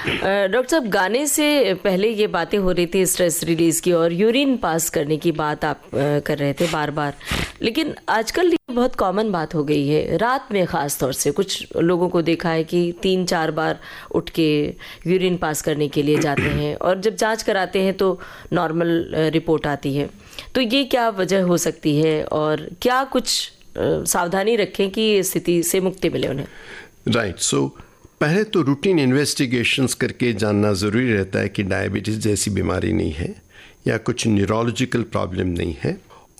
Doctor साहब, गाने से पहले ये बातें हो रही थी स्ट्रेस रिलीज की और यूरिन पास करने की बात आप कर रहे थे बार बार, लेकिन आजकल ये बहुत कॉमन बात हो गई है। रात में ख़ास तौर से कुछ लोगों को देखा है कि 3-4 बार उठ के यूरिन पास करने के लिए जाते हैं और जब जांच कराते हैं तो नॉर्मल रिपोर्ट आती है। तो ये क्या वजह हो सकती है और क्या कुछ सावधानी रखें कि इस स्थिति से मुक्ति मिले उन्हें? राइट, सो पहले तो रूटीन इन्वेस्टिगेशंस करके जानना ज़रूरी रहता है कि डायबिटीज़ जैसी बीमारी नहीं है या कुछ न्यूरोलॉजिकल प्रॉब्लम नहीं है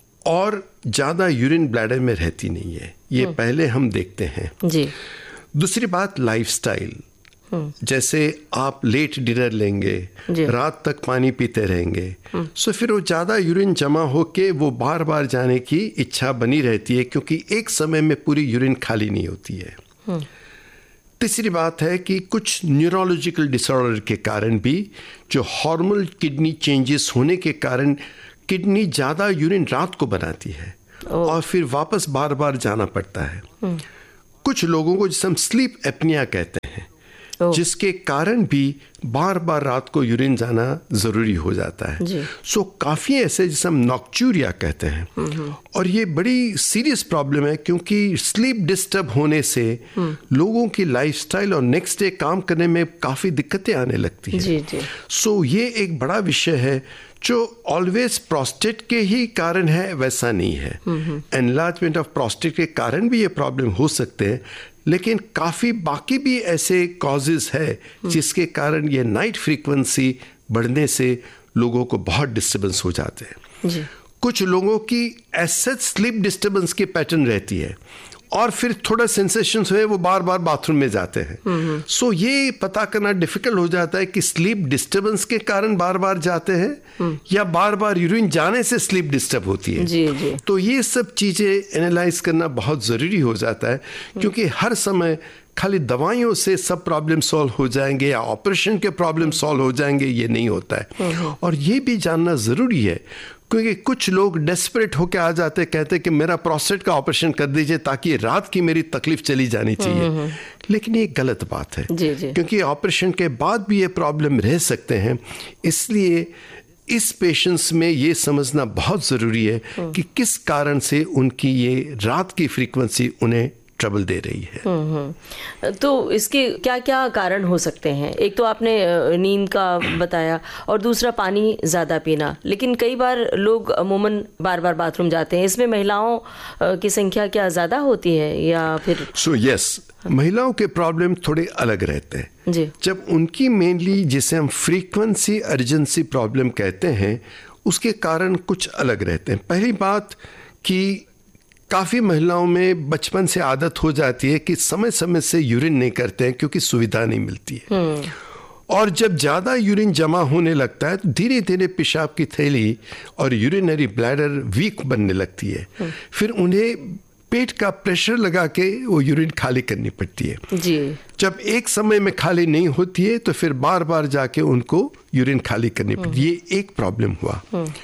और ज़्यादा यूरिन ब्लैडर में रहती नहीं है। ये पहले हम देखते हैं जी। दूसरी बात, लाइफस्टाइल। जैसे आप लेट डिनर लेंगे, रात तक पानी पीते रहेंगे, सो फिर वो ज़्यादा यूरिन जमा होके वो बार बार जाने की इच्छा बनी रहती है क्योंकि एक समय में पूरी यूरिन खाली नहीं होती है। तीसरी बात है कि कुछ न्यूरोलॉजिकल डिसऑर्डर के कारण भी जो हार्मोनल किडनी चेंजेस होने के कारण किडनी ज़्यादा यूरिन रात को बनाती है और फिर वापस बार बार जाना पड़ता है। कुछ लोगों को जिसे हम स्लीप एपनिया कहते हैं, जिसके कारण भी बार बार रात को यूरिन जाना ज़रूरी हो जाता है। सो काफ़ी ऐसे जिसे हम नॉक्चूरिया कहते हैं और ये बड़ी सीरियस प्रॉब्लम है क्योंकि स्लीप डिस्टर्ब होने से लोगों की लाइफस्टाइल और नेक्स्ट डे काम करने में काफ़ी दिक्कतें आने लगती हैं। सो ये एक बड़ा विषय है जो ऑलवेज प्रोस्टेट के ही कारण है वैसा नहीं है। एनलार्जमेंट ऑफ प्रोस्टेट के कारण भी ये प्रॉब्लम हो सकते हैं, लेकिन काफ़ी बाकी भी ऐसे कॉजेज़ है जिसके कारण ये नाइट फ्रीक्वेंसी बढ़ने से लोगों को बहुत डिस्टर्बेंस हो जाते हैं। कुछ लोगों की ऐसे स्लीप डिस्टर्बेंस की पैटर्न रहती है और फिर थोड़ा सेंसेशंस हुए वो बार बार बाथरूम में जाते हैं। सो ये पता करना डिफिकल्ट हो जाता है कि स्लीप डिस्टर्बेंस के कारण बार बार जाते हैं या बार बार यूरिन जाने से स्लीप डिस्टर्ब होती है। जी। तो ये सब चीज़ें एनालाइज करना बहुत ज़रूरी हो जाता है क्योंकि हर समय खाली दवाइयों से सब प्रॉब्लम सॉल्व हो जाएंगे या ऑपरेशन के प्रॉब्लम सॉल्व हो जाएंगे, ये नहीं होता है। और ये भी जानना ज़रूरी है क्योंकि कुछ लोग डेस्परेट होकर आ जाते, कहते कि मेरा प्रोस्टेट का ऑपरेशन कर दीजिए ताकि रात की मेरी तकलीफ चली जानी चाहिए। लेकिन ये गलत बात है क्योंकि ऑपरेशन के बाद भी ये प्रॉब्लम रह सकते हैं। इसलिए इस पेशेंट्स में ये समझना बहुत ज़रूरी है कि किस कारण से उनकी ये रात की फ्रीक्वेंसी उन्हें ट्रबल दे रही है। तो इसके क्या क्या कारण हो सकते हैं? एक तो आपने नींद का बताया और दूसरा पानी ज़्यादा पीना, लेकिन कई बार लोग अमूमन बार बार बाथरूम जाते हैं। इसमें महिलाओं की संख्या क्या ज़्यादा होती है या फिर? यस, महिलाओं के प्रॉब्लम थोड़े अलग रहते हैं जी। जब उनकी मेनली जिसे हम फ्रीक्वेंसी अर्जेंसी प्रॉब्लम कहते हैं उसके कारण कुछ अलग रहते हैं। पहली बात कि काफ़ी महिलाओं में बचपन से आदत हो जाती है कि समय समय से यूरिन नहीं करते हैं क्योंकि सुविधा नहीं मिलती है। और जब ज़्यादा यूरिन जमा होने लगता है तो धीरे धीरे पेशाब की थैली और यूरिनरी ब्लैडर वीक बनने लगती है। फिर उन्हें पेट का प्रेशर लगा के वो यूरिन खाली करनी पड़ती है जी। जब एक समय में खाली नहीं होती है तो फिर बार बार जाके उनको यूरिन खाली करनी पड़ती है। ये एक प्रॉब्लम हुआ।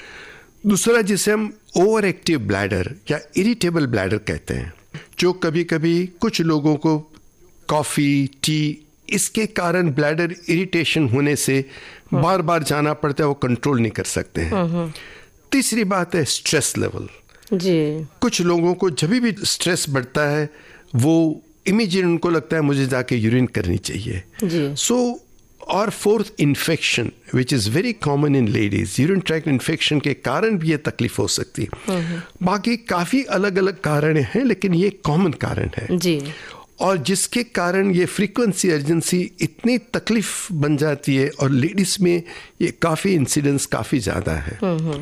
दूसरा जिसे हम ओवर एक्टिव ब्लैडर या इरिटेबल ब्लैडर कहते हैं, जो कभी कभी कुछ लोगों को कॉफ़ी, टी, इसके कारण ब्लैडर इरिटेशन होने से बार बार जाना पड़ता है, वो कंट्रोल नहीं कर सकते हैं। तीसरी बात है स्ट्रेस लेवल जी। कुछ लोगों को जब भी स्ट्रेस बढ़ता है वो इमीडिएट उनको लगता है मुझे जाके यूरिन करनी चाहिए जी। और fourth, infection which is very common in ladies. Urine tract infection के कारण भी ये तकलीफ हो सकती है। बाकी काफ़ी अलग अलग कारण हैं लेकिन ये कॉमन कारण है जी। और जिसके कारण ये फ्रीक्वेंसी अर्जेंसी इतनी तकलीफ बन जाती है और लेडीज में ये काफ़ी इंसिडेंस काफ़ी ज़्यादा है।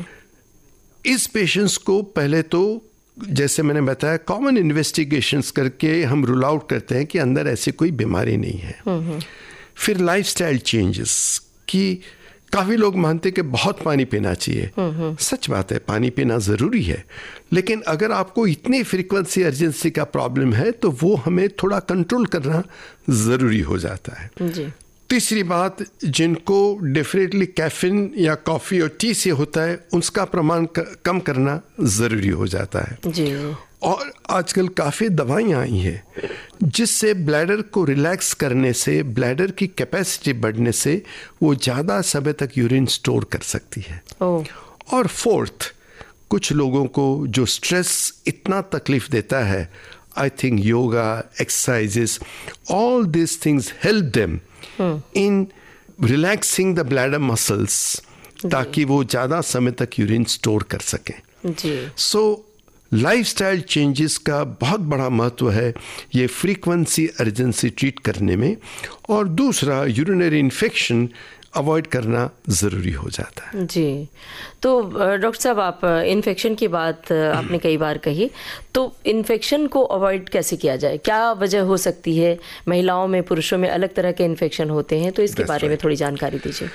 इस पेशेंट्स को पहले तो जैसे मैंने बताया कॉमन इन्वेस्टिगेशंस करके हम रूल आउट करते हैं कि अंदर ऐसी कोई बीमारी नहीं है। फिर लाइफस्टाइल चेंजेस कि काफ़ी लोग मानते कि बहुत पानी पीना चाहिए। सच बात है, पानी पीना ज़रूरी है, लेकिन अगर आपको इतनी फ्रीक्वेंसी अर्जेंसी का प्रॉब्लम है तो वो हमें थोड़ा कंट्रोल करना ज़रूरी हो जाता है जी। तीसरी बात, जिनको डेफिनेटली कैफीन या कॉफ़ी और टी से होता है उसका प्रमाण कम करना ज़रूरी हो जाता है जी। और आजकल काफ़ी दवाइयाँ आई हैं जिससे ब्लैडर को रिलैक्स करने से, ब्लैडर की कैपेसिटी बढ़ने से वो ज़्यादा समय तक यूरिन स्टोर कर सकती है। और फोर्थ, कुछ लोगों को जो स्ट्रेस इतना तकलीफ देता है, I think yoga, exercises, all this things help them in relaxing the bladder muscles, ताकि वो ज़्यादा समय तक यूरिन स्टोर कर सकें। सो लाइफस्टाइल चेंजेस का बहुत बड़ा महत्व है ये फ्रीक्वेंसी अर्जेंसी ट्रीट करने में। और दूसरा, यूरिनरी इन्फेक्शन अवॉइड करना ज़रूरी हो जाता है। जी, तो डॉक्टर साहब, आप इन्फेक्शन की बात आपने कई बार कही, तो इन्फेक्शन को अवॉइड कैसे किया जाए? क्या वजह हो सकती है? महिलाओं में, पुरुषों में अलग तरह के इन्फेक्शन होते हैं, तो इसके बारे में थोड़ी जानकारी दीजिए।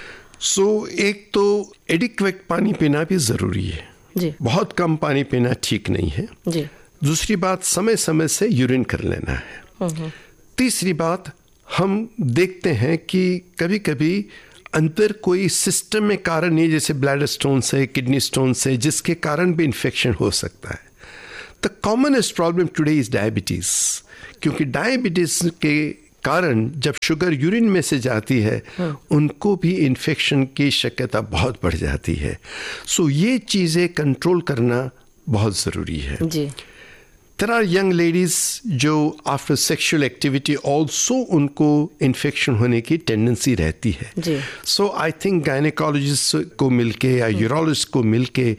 एक तो एडिक्वेट पानी पीना भी ज़रूरी है जी। बहुत कम पानी पीना ठीक नहीं है जी। दूसरी बात, समय समय से यूरिन कर लेना है। तीसरी बात, हम देखते हैं कि कभी कभी अंदर कोई सिस्टम में कारण नहीं, जैसे ब्लैडर स्टोन से, किडनी स्टोन से, जिसके कारण भी इन्फेक्शन हो सकता है। The commonest problem today is diabetes, क्योंकि डायबिटीज के कारण जब शुगर यूरिन में से जाती है उनको भी इन्फेक्शन की शक्यता बहुत बढ़ जाती है। सो ये चीज़ें कंट्रोल करना बहुत ज़रूरी है जी। There are young ladies जो आफ्टर सेक्सुअल एक्टिविटी ऑल्सो उनको इन्फेक्शन होने की टेंडेंसी रहती है। सो आई थिंक गायनेकोलॉजिस्ट को मिलके या यूरोलॉजिस्ट को मिलके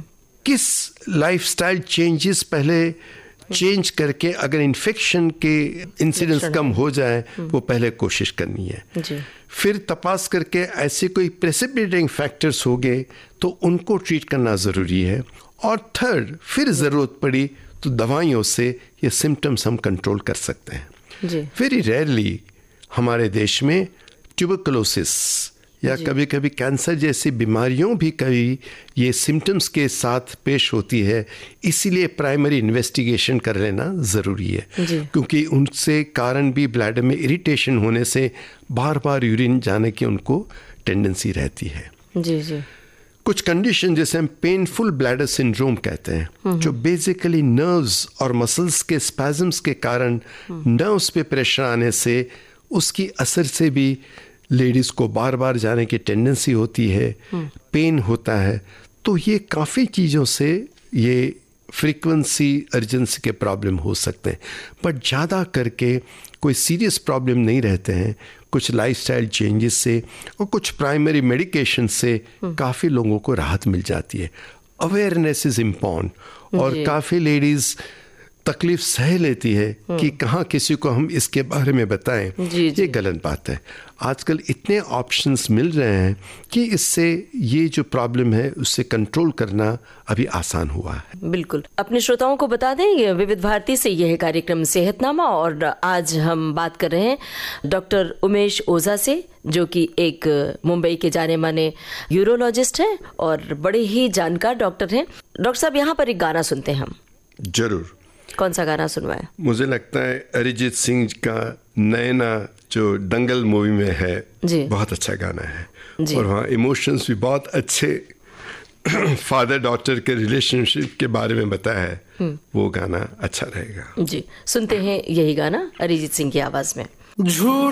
किस लाइफस्टाइल चेंजेस पहले चेंज करके अगर इन्फेक्शन के इंसिडेंट्स कम हो जाए वो पहले कोशिश करनी है जी। फिर तपास करके ऐसे कोई प्रेसिपिटेटिंग फैक्टर्स हो गए तो उनको ट्रीट करना ज़रूरी है। और थर्ड, फिर ज़रूरत पड़ी तो दवाइयों से ये सिम्टम्स हम कंट्रोल कर सकते हैं। वेरी रेयरली हमारे देश में ट्यूबरकुलोसिस या कभी कभी कैंसर जैसी बीमारियों भी कभी ये सिम्टम्स के साथ पेश होती है, इसीलिए प्राइमरी इन्वेस्टिगेशन कर लेना ज़रूरी है, क्योंकि उनसे कारण भी ब्लैडर में इरिटेशन होने से बार बार यूरिन जाने की उनको टेंडेंसी रहती है जी। कुछ कंडीशन जैसे हम पेनफुल ब्लैडर सिंड्रोम कहते हैं, जो बेसिकली नर्व्स और मसल्स के स्पैज़म्स के कारण नर्व्स पे प्रेशर आने से उसकी असर से भी लेडीज़ को बार बार जाने की टेंडेंसी होती है, पेन होता है। तो ये काफ़ी चीज़ों से ये फ्रीक्वेंसी अर्जेंसी के प्रॉब्लम हो सकते हैं, बट ज़्यादा करके कोई सीरियस प्रॉब्लम नहीं रहते हैं। कुछ लाइफस्टाइल चेंजेस से और कुछ प्राइमरी मेडिकेशन से काफ़ी लोगों को राहत मिल जाती है। अवेयरनेस इज़ इम्पॉर्टेंट और काफ़ी लेडीज़ तकलीफ सह लेती है कि कहाँ किसी को हम इसके बारे में बताएं। ये गलत बात है। आजकल इतने ऑप्शंस मिल रहे हैं कि इससे ये जो प्रॉब्लम है उससे कंट्रोल करना अभी आसान हुआ है। बिल्कुल। अपने श्रोताओं को बता दें, विविध भारती से यह कार्यक्रम सेहतनामा, और आज हम बात कर रहे हैं डॉक्टर उमेश ओझा से, जो कि एक मुंबई के जाने माने यूरोलॉजिस्ट हैं और बड़े ही जानकार डॉक्टर हैं। डॉक्टर साहब, यहाँ पर एक गाना सुनते हैं हम। जरूर। कौन सा गाना सुनवाएं? मुझे लगता है अरिजीत सिंह का नैना जो दंगल मूवी में है बहुत अच्छा गाना है और वहाँ इमोशंस भी बहुत अच्छे फादर डॉटर के रिलेशनशिप के बारे में बताया है। वो गाना अच्छा रहेगा जी। सुनते हैं यही गाना अरिजीत सिंह की आवाज में। झूठ